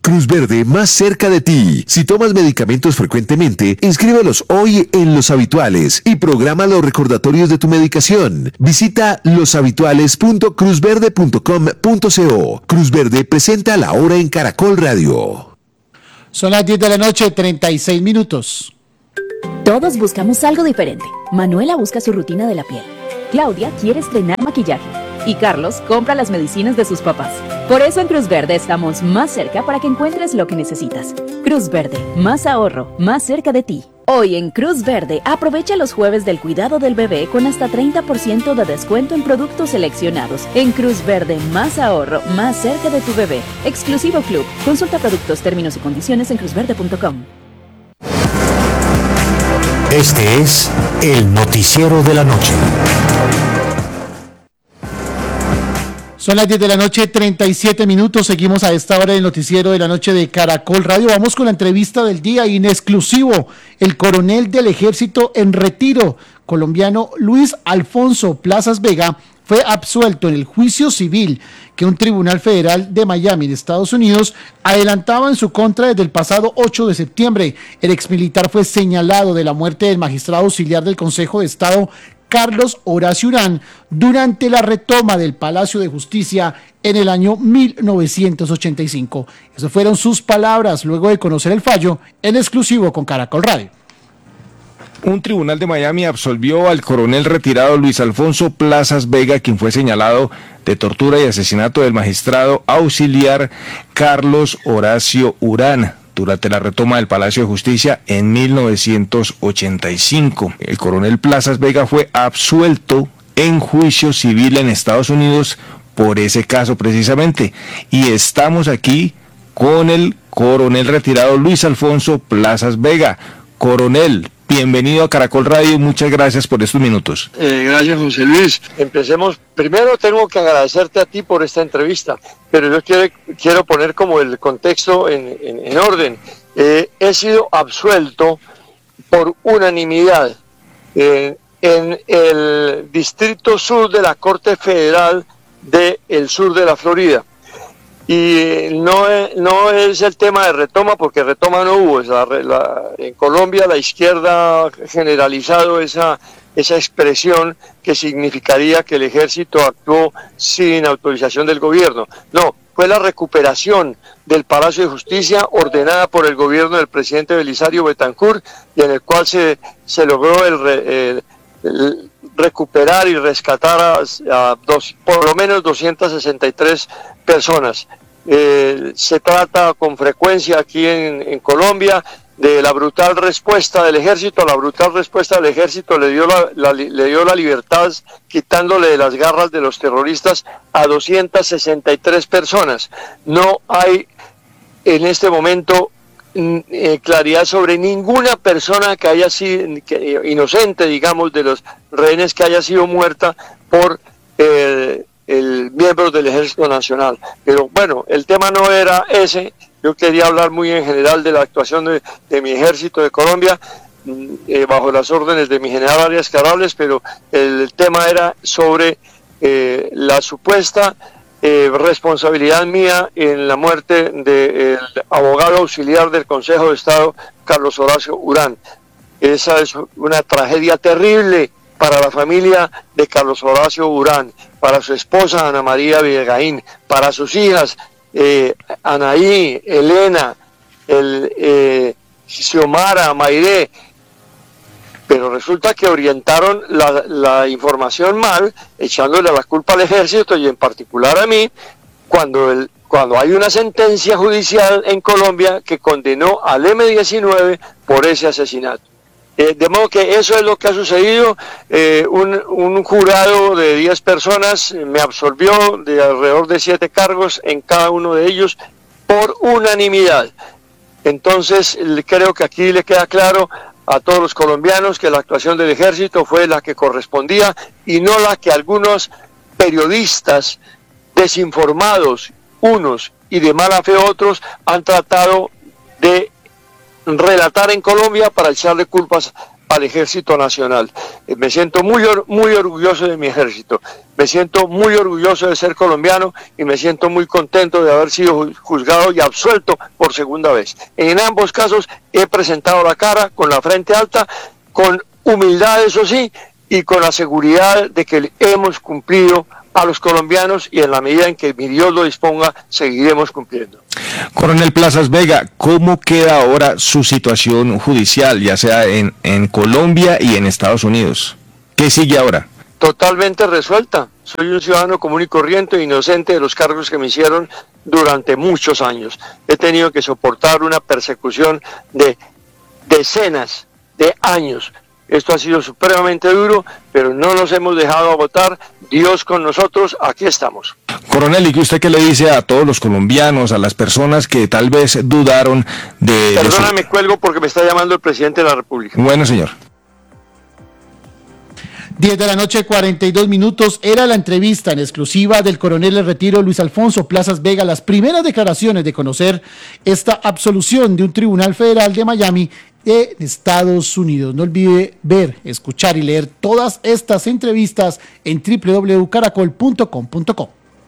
Cruz Verde más cerca de ti. Si tomas medicamentos frecuentemente, inscríbelos hoy en Los Habituales y programa los recordatorios de tu medicación. Visita loshabituales.cruzverde.com.co. Cruz Verde presenta La Hora en Caracol Radio. Son las 10 de la noche, 36 minutos. Todos buscamos algo diferente. Manuela busca su rutina de la piel. Claudia quiere estrenar maquillaje. Y Carlos compra las medicinas de sus papás. Por eso en Cruz Verde estamos más cerca para que encuentres lo que necesitas. Cruz Verde, más ahorro, más cerca de ti. Hoy en Cruz Verde, aprovecha los jueves del cuidado del bebé con hasta 30% de descuento en productos seleccionados. En Cruz Verde, más ahorro, más cerca de tu bebé. Exclusivo Club. Consulta productos, términos y condiciones en cruzverde.com. Este es el noticiero de la noche. Son las 10 de la noche, 37 minutos. Seguimos a esta hora del noticiero de la noche de Caracol Radio. Vamos con la entrevista del día en exclusivo. El coronel del ejército en retiro, colombiano Luis Alfonso Plazas Vega, fue absuelto en el juicio civil que un tribunal federal de Miami, de Estados Unidos, adelantaba en su contra desde el pasado 8 de septiembre. El exmilitar fue señalado de la muerte del magistrado auxiliar del Consejo de Estado, Carlos Horacio Urán, durante la retoma del Palacio de Justicia en el año 1985. Esas fueron sus palabras luego de conocer el fallo en exclusivo con Caracol Radio. Un tribunal de Miami absolvió al coronel retirado Luis Alfonso Plazas Vega, quien fue señalado de tortura y asesinato del magistrado auxiliar Carlos Horacio Urán durante la retoma del Palacio de Justicia en 1985. El coronel Plazas Vega fue absuelto en juicio civil en Estados Unidos por ese caso precisamente. Y estamos aquí con el coronel retirado Luis Alfonso Plazas Vega. Coronel, bienvenido a Caracol Radio y muchas gracias por estos minutos. Gracias, José Luis. Empecemos. Primero tengo que agradecerte a ti por esta entrevista, pero yo quiero poner como el contexto en orden. He sido absuelto por unanimidad en el Distrito Sur de la Corte Federal del sur de la Florida. Y no es el tema de retoma, porque retoma no hubo. En Colombia la izquierda ha generalizado esa expresión que significaría que el ejército actuó sin autorización del gobierno. No, fue la recuperación del Palacio de Justicia ordenada por el gobierno del presidente Belisario Betancourt, y en el cual se logró el recuperar y rescatar por lo menos 263 personas. Se trata con frecuencia aquí en Colombia de la brutal respuesta del ejército. La brutal respuesta del ejército le dio la libertad, quitándole de las garras de los terroristas a 263 personas. No hay en este momento claridad sobre ninguna persona que haya sido inocente, digamos, de los rehenes, que haya sido muerta por el miembro del Ejército Nacional. Pero bueno, el tema no era ese. Yo quería hablar muy en general de la actuación de mi ejército de Colombia, bajo las órdenes de mi general Arias Carrables, pero el tema era sobre la supuesta responsabilidad mía en la muerte del abogado auxiliar del Consejo de Estado, Carlos Horacio Urán. Esa es una tragedia terrible para la familia de Carlos Horacio Urán, para su esposa Ana María Villegaín, para sus hijas Anaí, Elena, Xiomara, Mairé. Pero resulta que orientaron la información mal, echándole la culpa al ejército y en particular a mí, cuando hay una sentencia judicial en Colombia que condenó al M-19 por ese asesinato. De modo que eso es lo que ha sucedido. Un jurado de 10 personas me absolvió de alrededor de 7 cargos, en cada uno de ellos por unanimidad. Entonces creo que aquí le queda claro a todos los colombianos que la actuación del ejército fue la que correspondía y no la que algunos periodistas desinformados, unos, y de mala fe otros, han tratado de relatar en Colombia para echarle culpas al Ejército Nacional. Me siento muy orgulloso de mi ejército, me siento muy orgulloso de ser colombiano y me siento muy contento de haber sido juzgado y absuelto por segunda vez. En ambos casos he presentado la cara con la frente alta, con humildad, eso sí, y con la seguridad de que hemos cumplido a los colombianos y en la medida en que mi Dios lo disponga, seguiremos cumpliendo. Coronel Plazas Vega, ¿cómo queda ahora su situación judicial, ya sea en Colombia y en Estados Unidos? ¿Qué sigue ahora? Totalmente resuelta. Soy un ciudadano común y corriente e inocente de los cargos que me hicieron durante muchos años. He tenido que soportar una persecución de decenas de años. Esto ha sido supremamente duro, pero no nos hemos dejado agotar. Dios con nosotros, aquí estamos. Coronel, ¿y usted qué le dice a todos los colombianos, a las personas que tal vez dudaron de... Perdóname, cuelgo porque me está llamando el presidente de la República. Bueno, señor. 10 de la noche, 42 minutos, era la entrevista en exclusiva del coronel en retiro Luis Alfonso Plazas Vega, las primeras declaraciones de conocer esta absolución de un tribunal federal de Miami de Estados Unidos. No olvide ver, escuchar y leer todas estas entrevistas en www.caracol.com.co.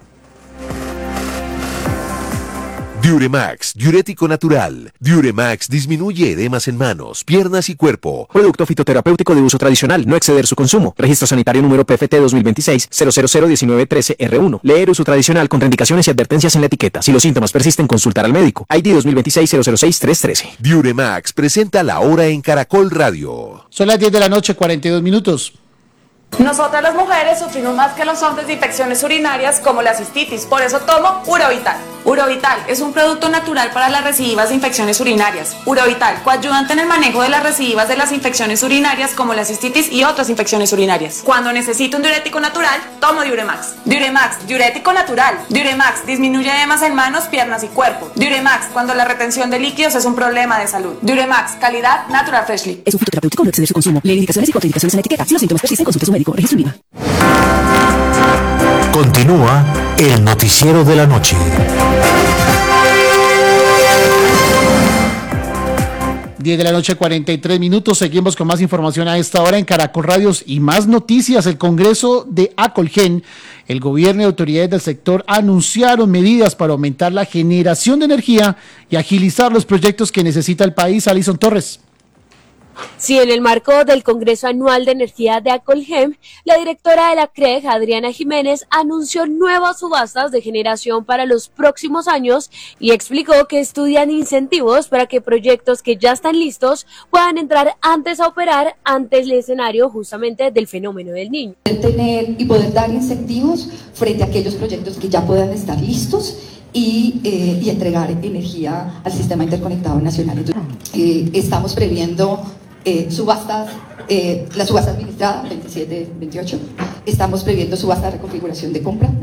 Diuremax, diurético natural. Diuremax disminuye edemas en manos, piernas y cuerpo. Producto fitoterapéutico de uso tradicional, no exceder su consumo. Registro sanitario número PFT 2026-0001913R1. Leer uso tradicional, contraindicaciones y advertencias en la etiqueta. Si los síntomas persisten, consultar al médico. ID 2026-006-313. Diuremax presenta la hora en Caracol Radio. Son las 10 de la noche, 42 minutos. Nosotras las mujeres sufrimos más que los hombres de infecciones urinarias como la cistitis, por eso tomo Urovital. Urovital es un producto natural para las recidivas de infecciones urinarias. Urovital, coayudante en el manejo de las recidivas de las infecciones urinarias como la cistitis y otras infecciones urinarias. Cuando necesito un diurético natural, tomo Diuremax. Diuremax, diurético natural. Diuremax disminuye edemas en manos, piernas y cuerpo. Diuremax, cuando la retención de líquidos es un problema de salud. Diuremax, calidad Natural Freshly. Es un fitoterapéutico, no exceder su consumo. Leer indicaciones y contraindicaciones en la etiqueta. Si los síntomas persisten, consulte a su médico. Registro INVIMA. Continúa el noticiero de la noche. 10 de la noche, 43 minutos. Seguimos con más información a esta hora en Caracol Radios y más noticias. El Congreso de Acolgen, el gobierno y autoridades del sector anunciaron medidas para aumentar la generación de energía y agilizar los proyectos que necesita el país. Alison Torres. Sí, en el marco del Congreso Anual de Energía de Acolgen, la directora de la CREG, Adriana Jiménez, anunció nuevas subastas de generación para los próximos años y explicó que estudian incentivos para que proyectos que ya están listos puedan entrar antes a operar ante el escenario justamente del fenómeno del Niño. Tener y poder dar incentivos frente a aquellos proyectos que ya puedan estar listos y entregar energía al sistema interconectado nacional. Entonces, estamos previendo subastas, la subasta administrada 27-28, estamos previendo subasta de reconfiguración de compra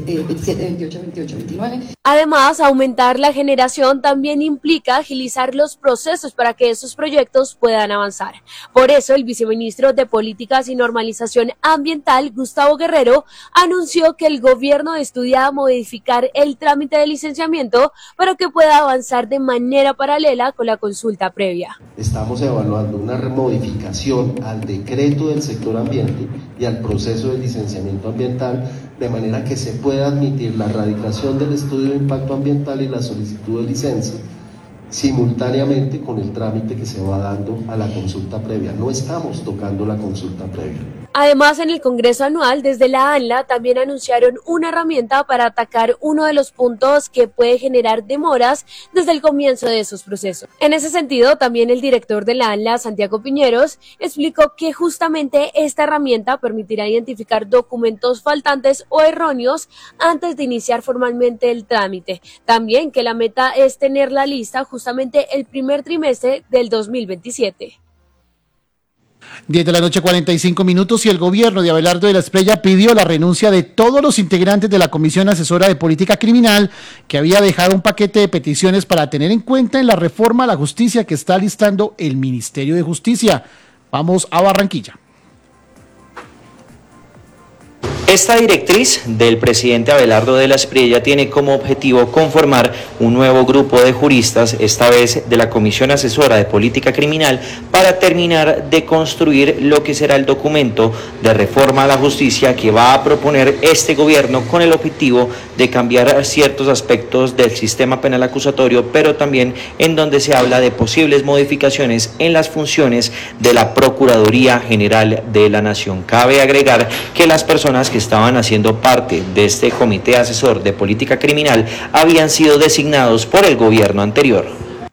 27-28-28-29. Además, aumentar la generación también implica agilizar los procesos para que esos proyectos puedan avanzar. Por eso, el viceministro de Políticas y Normalización Ambiental, Gustavo Guerrero, anunció que el gobierno estudia modificar el trámite de licenciamiento para que pueda avanzar de manera paralela con la consulta previa. Estamos evaluando una modificación al decreto del sector ambiente y al proceso de licenciamiento ambiental, de manera que se pueda admitir la radicación del estudio de impacto ambiental y la solicitud de licencia simultáneamente con el trámite que se va dando a la consulta previa. No estamos tocando la consulta previa. Además, en el Congreso Anual, desde la ANLA, también anunciaron una herramienta para atacar uno de los puntos que puede generar demoras desde el comienzo de esos procesos. En ese sentido, también el director de la ANLA, Santiago Piñeros, explicó que justamente esta herramienta permitirá identificar documentos faltantes o erróneos antes de iniciar formalmente el trámite. También que la meta es tener la lista justamente el primer trimestre del 2027. 10 de la noche, 45 minutos, y el gobierno de Abelardo de la Espriella pidió la renuncia de todos los integrantes de la Comisión Asesora de Política Criminal, que había dejado un paquete de peticiones para tener en cuenta en la reforma a la justicia que está listando el Ministerio de Justicia. Vamos a Barranquilla. Esta directriz del presidente Abelardo de la Espriella tiene como objetivo conformar un nuevo grupo de juristas, esta vez de la Comisión Asesora de Política Criminal, para terminar de construir lo que será el documento de reforma a la justicia que va a proponer este gobierno con el objetivo de cambiar ciertos aspectos del sistema penal acusatorio, pero también en donde se habla de posibles modificaciones en las funciones de la Procuraduría General de la Nación. Cabe agregar que las personas que estaban haciendo parte de este comité asesor de política criminal habían sido designados por el gobierno anterior.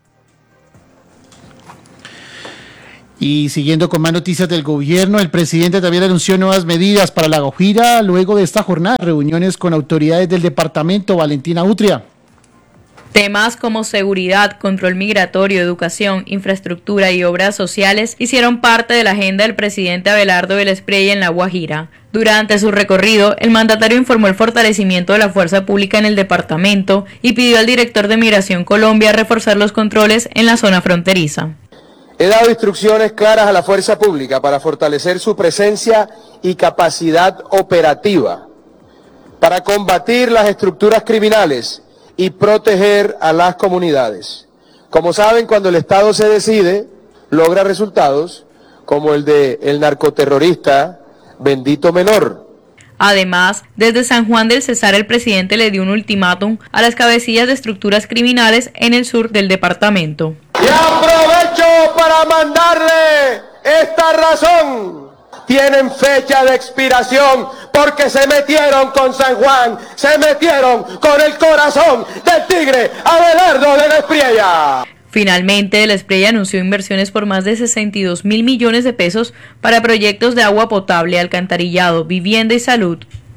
Y siguiendo con más noticias del gobierno, el presidente también anunció nuevas medidas para La Guajira luego de esta jornada, reuniones con autoridades del departamento. Valentina Utria. Temas como seguridad, control migratorio, educación, infraestructura y obras sociales hicieron parte de la agenda del presidente Abelardo de la Espriella en La Guajira. Durante su recorrido, el mandatario informó el fortalecimiento de la fuerza pública en el departamento y pidió al director de Migración Colombia reforzar los controles en la zona fronteriza. He dado instrucciones claras a la fuerza pública para fortalecer su presencia y capacidad operativa, para combatir las estructuras criminales y proteger a las comunidades. Como saben, cuando el Estado se decide, logra resultados como el de el narcoterrorista Bendito Menor. Además, desde San Juan del Cesar el presidente le dio un ultimátum a las cabecillas de estructuras criminales en el sur del departamento. Y aprovecho para mandarle esta razón. Tienen fecha de expiración porque se metieron con San Juan, se metieron con el corazón del tigre Abelardo de la Espriella. Finalmente, de la Espriella anunció inversiones por más de 62.000 millones de pesos para proyectos de agua potable, alcantarillado, vivienda y salud.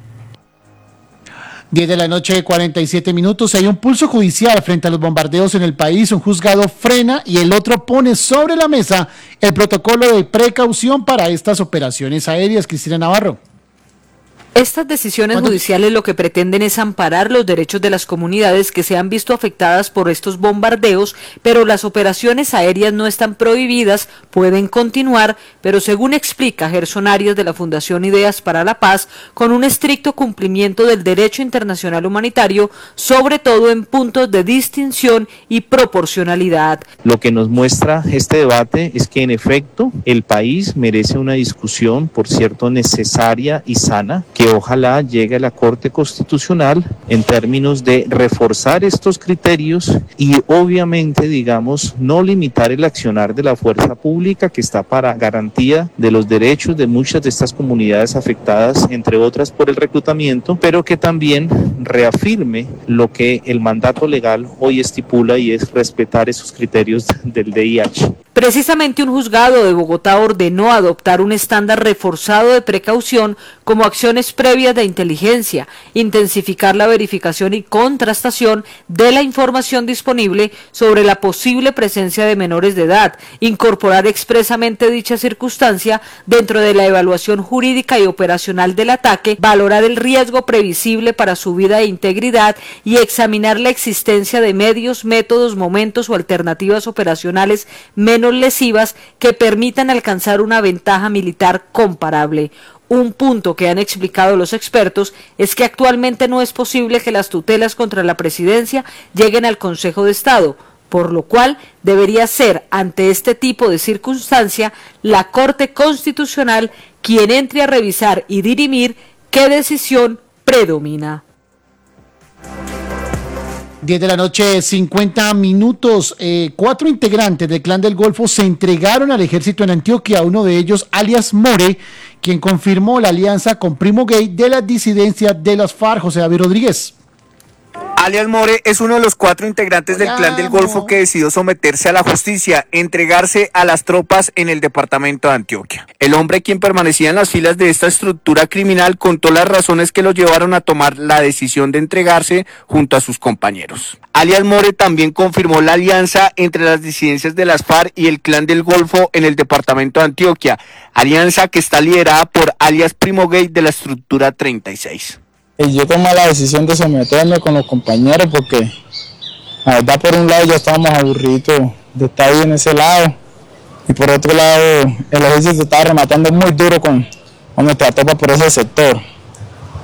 10 de la noche, 47 minutos. Hay un pulso judicial frente a los bombardeos en el país. Un juzgado frena y el otro pone sobre la mesa el protocolo de precaución para estas operaciones aéreas. Cristina Navarro. Estas decisiones judiciales lo que pretenden es amparar los derechos de las comunidades que se han visto afectadas por estos bombardeos, pero las operaciones aéreas no están prohibidas, pueden continuar, pero según explica Gerson Arias de la Fundación Ideas para la Paz, con un estricto cumplimiento del derecho internacional humanitario, sobre todo en puntos de distinción y proporcionalidad. Lo que nos muestra este debate es que en efecto el país merece una discusión, por cierto, necesaria y sana, que ojalá llegue a la Corte Constitucional en términos de reforzar estos criterios y obviamente, digamos, no limitar el accionar de la fuerza pública que está para garantía de los derechos de muchas de estas comunidades afectadas, entre otras por el reclutamiento, pero que también reafirme lo que el mandato legal hoy estipula y es respetar esos criterios del DIH. Precisamente un juzgado de Bogotá ordenó adoptar un estándar reforzado de precaución como acciones previas de inteligencia, intensificar la verificación y contrastación de la información disponible sobre la posible presencia de menores de edad, incorporar expresamente dicha circunstancia dentro de la evaluación jurídica y operacional del ataque, valorar el riesgo previsible para su vida e integridad y examinar la existencia de medios, métodos, momentos o alternativas operacionales menos lesivas que permitan alcanzar una ventaja militar comparable. Un punto que han explicado los expertos es que actualmente no es posible que las tutelas contra la presidencia lleguen al Consejo de Estado, por lo cual debería ser, ante este tipo de circunstancia, la Corte Constitucional quien entre a revisar y dirimir qué decisión predomina. 10 de la noche, 50 minutos. 4 integrantes del Clan del Golfo se entregaron al ejército en Antioquia, uno de ellos, alias More, quien confirmó la alianza con Primo Gay de la disidencia de las FARC. José David Rodríguez. Alias More es uno de los 4 integrantes del Clan del Golfo que decidió someterse a la justicia, entregarse a las tropas en el departamento de Antioquia. El hombre, quien permanecía en las filas de esta estructura criminal, contó las razones que lo llevaron a tomar la decisión de entregarse junto a sus compañeros. Alias More también confirmó la alianza entre las disidencias de las FARC y el Clan del Golfo en el departamento de Antioquia, alianza que está liderada por alias Primo Gay de la estructura 36. Yo tomé la decisión de someterme con los compañeros porque la verdad, por un lado ya estábamos aburridos de estar ahí en ese lado y por otro lado el ejército estaba rematando muy duro con nuestra tropa por ese sector.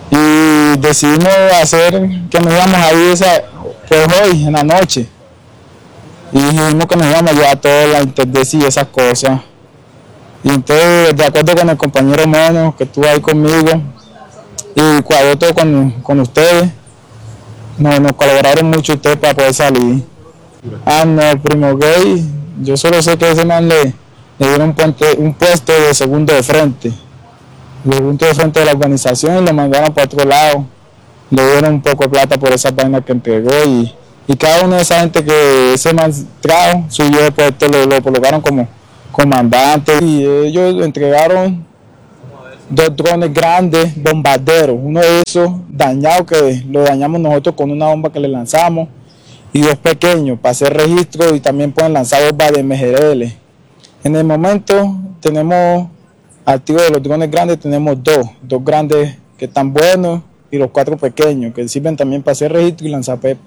Y decidimos hacer que nos íbamos a ir pues hoy en la noche. Y dijimos que nos íbamos a llevar toda la intendencia y esas cosas. Y entonces, de acuerdo con el compañero Mono, que estuvo ahí conmigo, y cuadró todo con ustedes, nos colaboraron mucho ustedes para poder salir. No, el primo gay, yo solo sé que ese man le dieron un puesto de segundo de frente. De segundo de frente de la organización y lo mandaron para otro lado. Le dieron un poco de plata por esa vaina que entregó y cada una de esa gente que ese man trajo, subió de puesto, lo colocaron como comandante y ellos entregaron 2 drones grandes, bombarderos, uno de esos dañado que lo dañamos nosotros con una bomba que le lanzamos y 2 pequeños para hacer registro y también pueden lanzar bombas de MGL. En el momento tenemos activos de los drones grandes, tenemos 2 grandes que están buenos y los 4 pequeños que sirven también para hacer registro y lanzar pepa.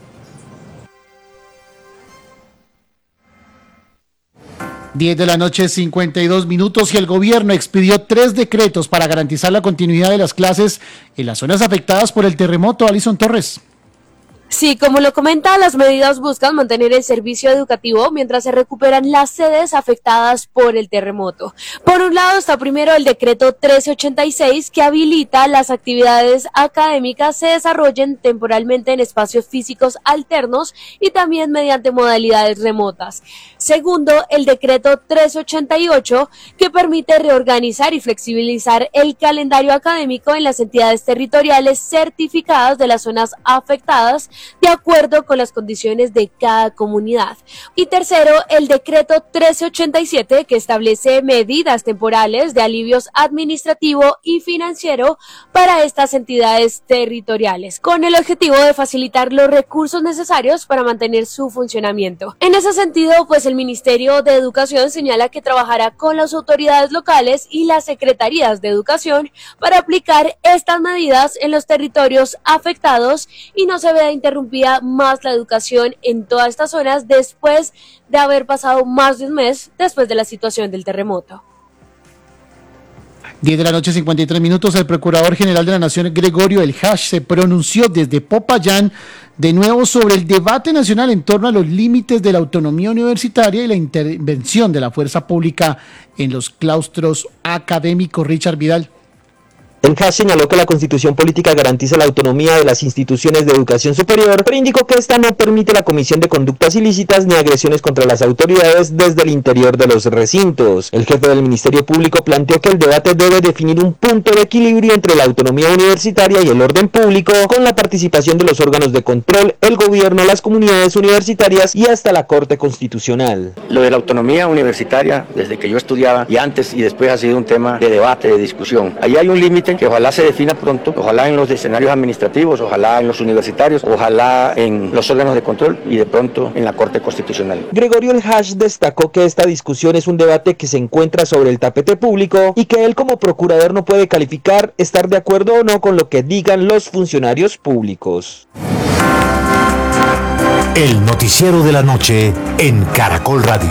10 de la noche, 52 minutos, y el gobierno expidió 3 decretos para garantizar la continuidad de las clases en las zonas afectadas por el terremoto. Alison Torres. Sí, como lo comenta, las medidas buscan mantener el servicio educativo mientras se recuperan las sedes afectadas por el terremoto. Por un lado está primero el decreto 1386 que habilita las actividades académicas se desarrollen temporalmente en espacios físicos alternos y también mediante modalidades remotas. Segundo, el decreto 1388 que permite reorganizar y flexibilizar el calendario académico en las entidades territoriales certificadas de las zonas afectadas de acuerdo con las condiciones de cada comunidad. Y tercero, el decreto 1387 que establece medidas temporales de alivios administrativo y financiero para estas entidades territoriales, con el objetivo de facilitar los recursos necesarios para mantener su funcionamiento. En ese sentido, pues el Ministerio de Educación señala que trabajará con las autoridades locales y las secretarías de educación para aplicar estas medidas en los territorios afectados y no se vea interrumpida más la educación en todas estas zonas después de haber pasado más de un mes después de la situación del terremoto. 10 de la noche, 53 minutos, el Procurador General de la Nación, Gregorio El Hash, se pronunció desde Popayán de nuevo sobre el debate nacional en torno a los límites de la autonomía universitaria y la intervención de la fuerza pública en los claustros académicos. Richard Vidal. El Hash señaló que la Constitución Política garantiza la autonomía de las instituciones de educación superior, pero indicó que esta no permite la comisión de conductas ilícitas ni agresiones contra las autoridades desde el interior de los recintos. El jefe del Ministerio Público planteó que el debate debe definir un punto de equilibrio entre la autonomía universitaria y el orden público, con la participación de los órganos de control, el gobierno, las comunidades universitarias y hasta la Corte Constitucional. Lo de la autonomía universitaria, desde que yo estudiaba y antes y después ha sido un tema de debate, de discusión. Ahí hay un límite que ojalá se defina pronto, ojalá en los escenarios administrativos, ojalá en los universitarios, ojalá en los órganos de control y de pronto en la Corte Constitucional. Gregorio El Hash destacó que esta discusión es un debate que se encuentra sobre el tapete público y que él como procurador no puede calificar, estar de acuerdo o no con lo que digan los funcionarios públicos. El noticiero de la noche en Caracol Radio.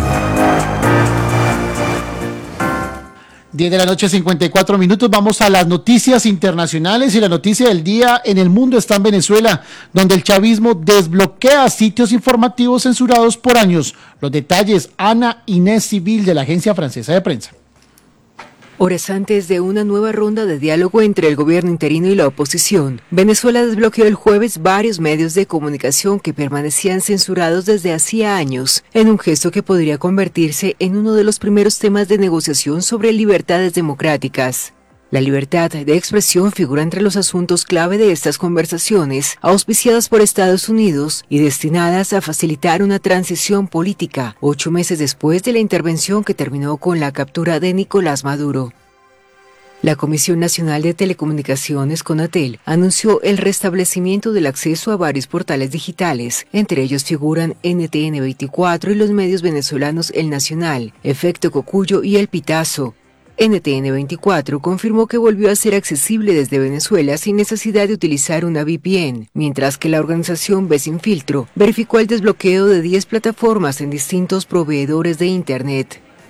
10 de la noche, 54 minutos. Vamos a las noticias internacionales y la noticia del día en el mundo está en Venezuela, donde el chavismo desbloquea sitios informativos censurados por años. Los detalles, Ana Inés Civil, de la Agencia Francesa de Prensa. Horas antes de una nueva ronda de diálogo entre el gobierno interino y la oposición, Venezuela desbloqueó el jueves varios medios de comunicación que permanecían censurados desde hacía años, en un gesto que podría convertirse en uno de los primeros temas de negociación sobre libertades democráticas. La libertad de expresión figura entre los asuntos clave de estas conversaciones, auspiciadas por Estados Unidos y destinadas a facilitar una transición política, 8 meses después de la intervención que terminó con la captura de Nicolás Maduro. La Comisión Nacional de Telecomunicaciones, CONATEL, anunció el restablecimiento del acceso a varios portales digitales, entre ellos figuran NTN 24 y los medios venezolanos El Nacional, Efecto Cocuyo y El Pitazo. NTN 24 confirmó que volvió a ser accesible desde Venezuela sin necesidad de utilizar una VPN, mientras que la organización B Sin Filtro verificó el desbloqueo de 10 plataformas en distintos proveedores de Internet.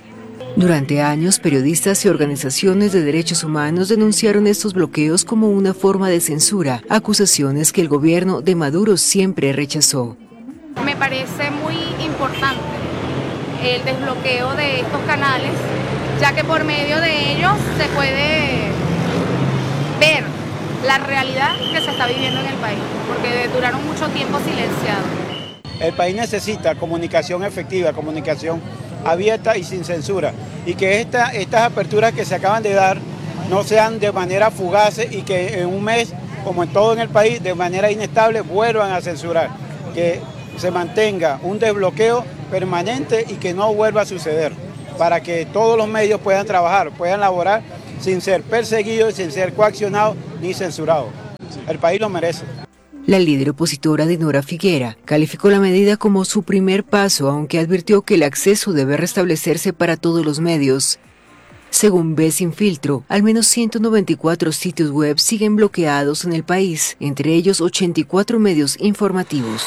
Durante años, periodistas y organizaciones de derechos humanos denunciaron estos bloqueos como una forma de censura, acusaciones que el gobierno de Maduro siempre rechazó. Me parece muy importante el desbloqueo de estos canales, ya que por medio de ellos se puede ver la realidad que se está viviendo en el país, porque duraron mucho tiempo silenciados. El país necesita comunicación efectiva, comunicación abierta y sin censura, y que estas aperturas que se acaban de dar no sean de manera fugaz y que en un mes, como en todo en el país, de manera inestable vuelvan a censurar, que se mantenga un desbloqueo permanente y que no vuelva a suceder, para que todos los medios puedan trabajar, puedan laborar sin ser perseguidos, sin ser coaccionados ni censurados. El país lo merece. La líder opositora Dinora Figuera calificó la medida como su primer paso, aunque advirtió que el acceso debe restablecerse para todos los medios. Según Ve Sin Filtro, al menos 194 sitios web siguen bloqueados en el país, entre ellos 84 medios informativos.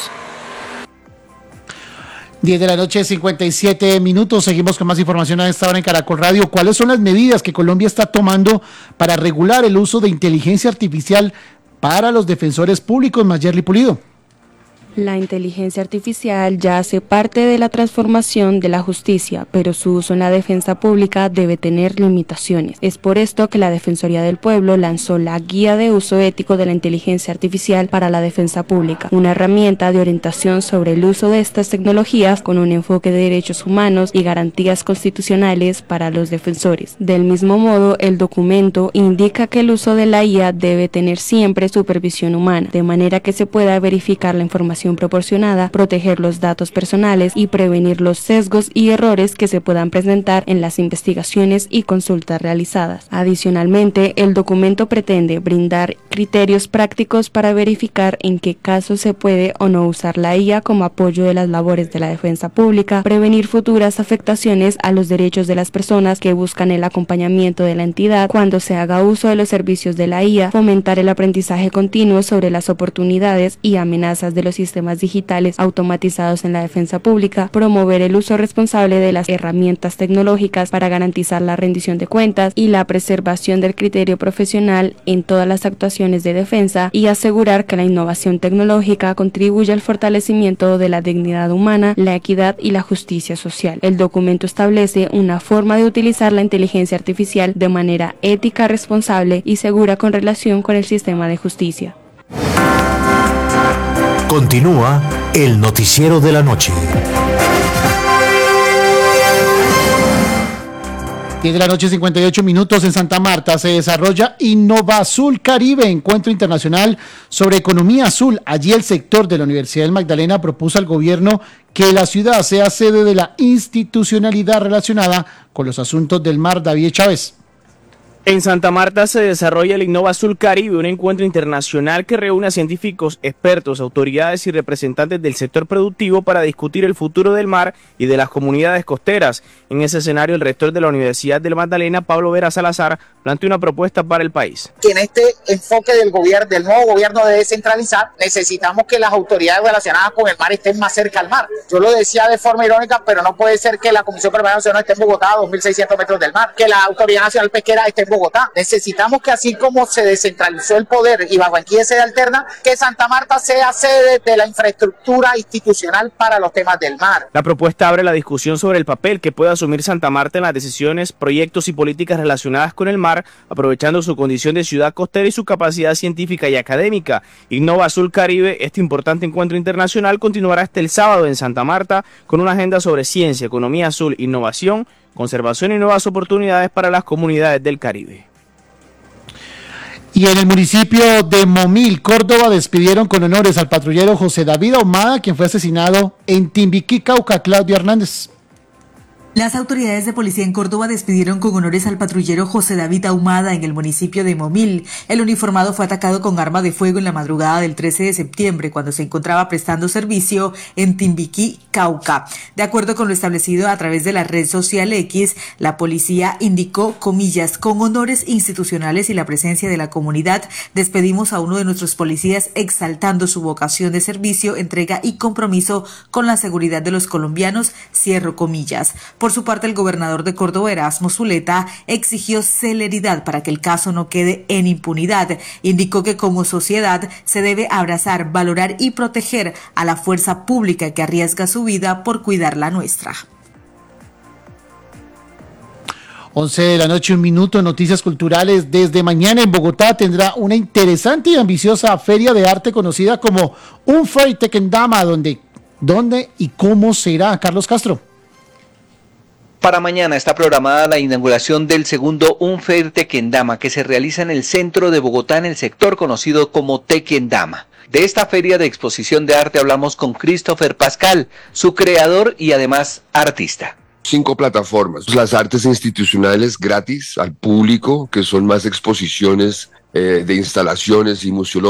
10 de la noche, 57 minutos. Seguimos con más información a esta hora en Caracol Radio. ¿Cuáles son las medidas que Colombia está tomando para regular el uso de inteligencia artificial para los defensores públicos? Mayerly Pulido. La inteligencia artificial ya hace parte de la transformación de la justicia, pero su uso en la defensa pública debe tener limitaciones. Es por esto que la Defensoría del Pueblo lanzó la Guía de Uso Ético de la Inteligencia Artificial para la Defensa Pública, una herramienta de orientación sobre el uso de estas tecnologías con un enfoque de derechos humanos y garantías constitucionales para los defensores. Del mismo modo, el documento indica que el uso de la IA debe tener siempre supervisión humana, de manera que se pueda verificar la información proporcionada, proteger los datos personales y prevenir los sesgos y errores que se puedan presentar en las investigaciones y consultas realizadas. Adicionalmente, el documento pretende brindar criterios prácticos para verificar en qué casos se puede o no usar la IA como apoyo de las labores de la defensa pública, prevenir futuras afectaciones a los derechos de las personas que buscan el acompañamiento de la entidad cuando se haga uso de los servicios de la IA, fomentar el aprendizaje continuo sobre las oportunidades y amenazas de los sistemas digitales automatizados en la defensa pública, promover el uso responsable de las herramientas tecnológicas para garantizar la rendición de cuentas y la preservación del criterio profesional en todas las actuaciones de defensa y asegurar que la innovación tecnológica contribuye al fortalecimiento de la dignidad humana, la equidad y la justicia social. El documento establece una forma de utilizar la inteligencia artificial de manera ética, responsable y segura con relación con el sistema de justicia. Continúa el noticiero de la noche. 10 de la noche, 58 minutos. En Santa Marta se desarrolla Innova Azul Caribe, encuentro internacional sobre economía azul. Allí el sector de la Universidad del Magdalena propuso al gobierno que la ciudad sea sede de la institucionalidad relacionada con los asuntos del mar. David Chávez. En Santa Marta se desarrolla el Innova Azul Caribe, un encuentro internacional que reúne a científicos, expertos, autoridades y representantes del sector productivo para discutir el futuro del mar y de las comunidades costeras. En ese escenario, el rector de la Universidad del Magdalena, Pablo Vera Salazar, planteó una propuesta para el país. Que en este enfoque del nuevo gobierno de descentralizar, necesitamos que las autoridades relacionadas con el mar estén más cerca al mar. Yo lo decía de forma irónica, pero no puede ser que la Comisión Permanente Nacional esté en Bogotá, a 2.600 metros del mar, que la Autoridad Nacional Pesquera esté en Bogotá. Necesitamos que así como se descentralizó el poder y Barranquilla es sede alterna, que Santa Marta sea sede de la infraestructura institucional para los temas del mar. La propuesta abre la discusión sobre el papel que puede asumir Santa Marta en las decisiones, proyectos y políticas relacionadas con el mar, aprovechando su condición de ciudad costera y su capacidad científica y académica. Innova Azul Caribe, este importante encuentro internacional, continuará hasta el sábado en Santa Marta con una agenda sobre ciencia, economía azul, innovación, conservación y nuevas oportunidades para las comunidades del Caribe. Y en el municipio de Momil, Córdoba, despidieron con honores al patrullero José David Ahumada, quien fue asesinado en Timbiquí, Cauca. Claudio Hernández. Las autoridades de policía en Córdoba despidieron con honores al patrullero José David Ahumada en el municipio de Momil. El uniformado fue atacado con arma de fuego en la madrugada del 13 de septiembre cuando se encontraba prestando servicio en Timbiquí, Cauca. De acuerdo con lo establecido a través de la red social X, la policía indicó, comillas, con honores institucionales y la presencia de la comunidad, despedimos a uno de nuestros policías exaltando su vocación de servicio, entrega y compromiso con la seguridad de los colombianos, cierro comillas. Por su parte, el gobernador de Córdoba, Erasmo Zuleta, exigió celeridad para que el caso no quede en impunidad. Indicó que como sociedad se debe abrazar, valorar y proteger a la fuerza pública que arriesga su vida por cuidar la nuestra. 11 de la noche, 1 minuto, noticias culturales. Desde mañana en Bogotá tendrá una interesante y ambiciosa feria de arte conocida como Unfair Tequendama, ¿dónde y cómo será? Carlos Castro. Para mañana está programada la inauguración del segundo Unfair Tequendama, que se realiza en el centro de Bogotá, en el sector conocido como Tequendama. De esta feria de exposición de arte hablamos con Christopher Pascal, su creador y además artista. 5 plataformas, las artes institucionales gratis al público, que son más exposiciones de instalaciones y museologías.